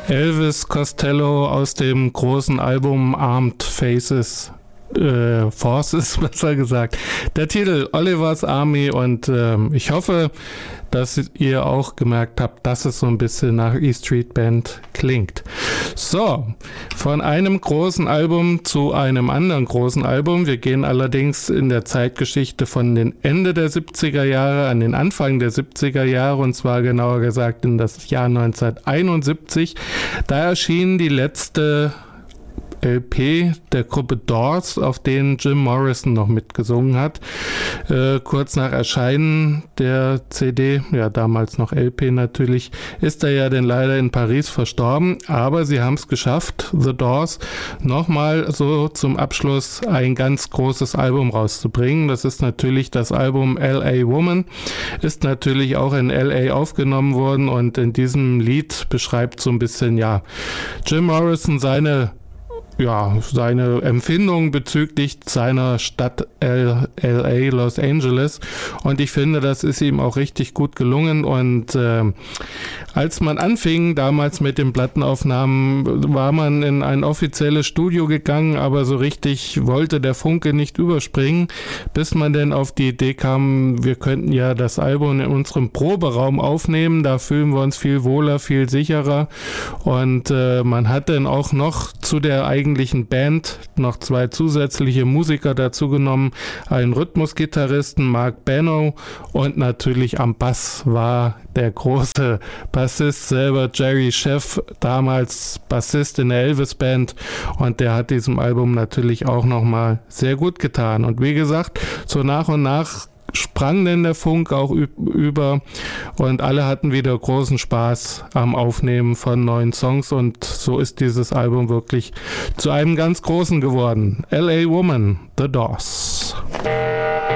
Elvis Costello aus dem großen Album Armed Forces, besser gesagt. Der Titel Oliver's Army, und ich hoffe, dass ihr auch gemerkt habt, dass es so ein bisschen nach E-Street Band klingt. So, von einem großen Album zu einem anderen großen Album. Wir gehen allerdings in der Zeitgeschichte von den Ende der 70er Jahre an den Anfang der 70er Jahre, und zwar genauer gesagt in das Jahr 1971. Da erschien die letzte LP der Gruppe Doors, auf denen Jim Morrison noch mitgesungen hat. Kurz nach Erscheinen der CD, ja damals noch LP natürlich, ist er ja dann leider in Paris verstorben, aber sie haben es geschafft, The Doors, nochmal so zum Abschluss ein ganz großes Album rauszubringen. Das ist natürlich das Album L.A. Woman, ist natürlich auch in L.A. aufgenommen worden, und in diesem Lied beschreibt so ein bisschen, ja, Jim Morrison seine Empfindung bezüglich seiner Stadt L.A., Los Angeles, und ich finde, das ist ihm auch richtig gut gelungen. Und als man anfing damals mit den Plattenaufnahmen, war man in ein offizielles Studio gegangen, aber so richtig wollte der Funke nicht überspringen, bis man dann auf die Idee kam, wir könnten ja das Album in unserem Proberaum aufnehmen, da fühlen wir uns viel wohler, viel sicherer, und man hat dann auch noch zu der eigentlichen Band noch 2 zusätzliche Musiker dazu genommen, einen Rhythmusgitarristen Mark Benno, und natürlich am Bass war der große Bassist selber, Jerry Scheff, damals Bassist in der Elvis Band, und der hat diesem Album natürlich auch nochmal sehr gut getan. Und wie gesagt, so nach und nach sprang denn der Funk auch über, und alle hatten wieder großen Spaß am Aufnehmen von neuen Songs, und so ist dieses Album wirklich zu einem ganz großen geworden. L.A. Woman, The Doors.